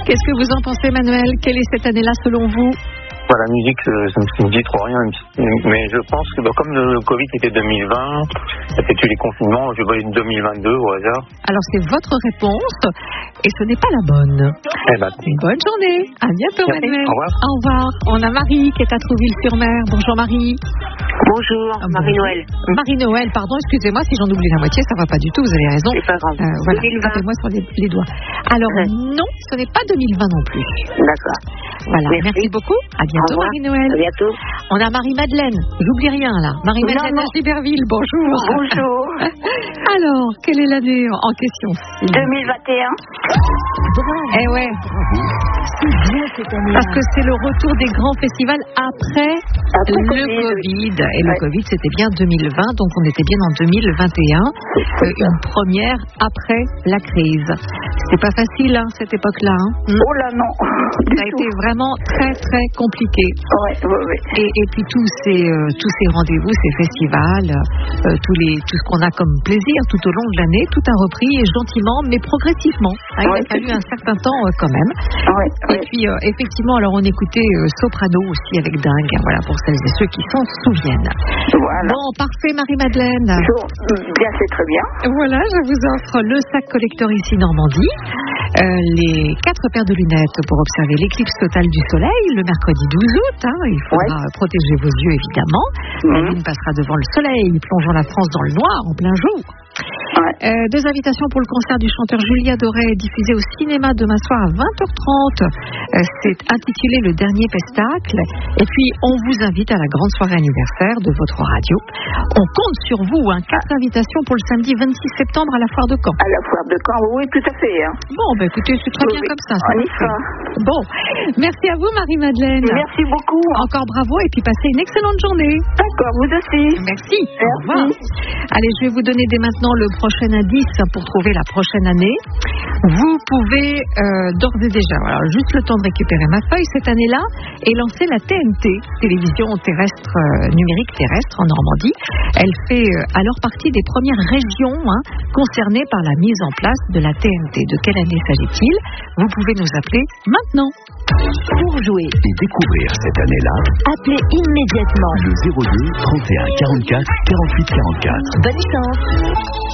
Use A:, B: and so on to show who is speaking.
A: Qu'est-ce que vous en pensez, Manuel? Quelle est cette année-là selon vous?
B: La musique, ça me dit trop rien. Mais je pense que comme le Covid était 2020, c'était les confinements, je vais 2022 au hasard.
A: Alors c'est votre réponse et ce n'est pas la bonne. Bonne journée. À bientôt,
B: Merci.
A: Manuel.
B: Au revoir.
A: Au revoir. On a Marie qui est à Trouville-sur-Mer. Bonjour Marie.
C: Bonjour, Marie-Noël.
A: Marie-Noël, pardon, excusez-moi si j'en oublie la moitié, ça va pas du tout, vous avez raison.
C: C'est pas grave.
A: Voilà,
C: 2020.
A: tapez-moi sur les doigts. Alors non, ce n'est pas 2020 non plus.
C: D'accord.
A: Voilà, merci beaucoup. À bientôt, Marie-Noël.
C: À bientôt.
A: On a Marie-Madeleine. J'oublie rien là. Marie-Madeleine à Giberville. Bonjour.
C: Bonjour.
A: Alors, quelle est l'année en question?
C: 2021.
A: Eh ouais. Parce que c'est le retour des grands festivals après le Covid. Et le Covid, c'était bien 2020, donc on était bien en 2021. Une première après la crise. C'était pas facile, hein, cette époque-là. Hein.
C: Oh là, non.
A: Ça a été vraiment très, très compliqué.
C: Ouais.
A: Et puis tous ces rendez-vous, ces festivals, tout ce qu'on a comme plaisir tout au long de l'année, tout a repris gentiment, mais progressivement. Il a fallu un certain temps quand même. Et puis effectivement, alors on écoutait Soprano aussi avec Dingue, voilà, pour celles et ceux qui s'en souviennent.
C: Voilà.
A: Bon, parfait, Marie-Madeleine.
C: Bien, c'est très bien.
A: Voilà, je vous offre le sac collector ici Normandie, les 4 paires de lunettes pour observer l'éclipse totale du soleil le mercredi 12 août. Il faudra protéger vos yeux évidemment. La lune passera devant le soleil, plongeant la France dans le noir en plein jour. 2 invitations pour le concert du chanteur Julia Doré, diffusé au cinéma demain soir à 20h30. C'est intitulé Le Dernier Pestacle. Et puis, on vous invite à la grande soirée anniversaire de votre radio. On compte sur vous. 4 invitations pour le samedi 26 septembre à la Foire de Caen.
C: À la Foire de Caen, oui, tout à fait.
A: Bon, écoutez, c'est très bien comme ça.
C: On y sera.
A: Bon, merci à vous, Marie-Madeleine.
C: Merci beaucoup.
A: Encore bravo et puis passez une excellente journée.
C: D'accord, vous aussi.
A: Merci. Au revoir. Allez, je vais vous donner dès maintenant le prochain indice pour trouver la prochaine année. Vous pouvez d'ores et déjà, juste le temps de récupérer ma feuille, cette année-là, et lancer la TNT, télévision terrestre, numérique terrestre en Normandie. Elle fait alors partie des premières régions concernées par la mise en place de la TNT. De quelle année s'agit-il? Vous pouvez nous appeler maintenant.
D: Pour jouer et découvrir cette année-là, appelez immédiatement le 02 31 44 48 44. Bonne chance.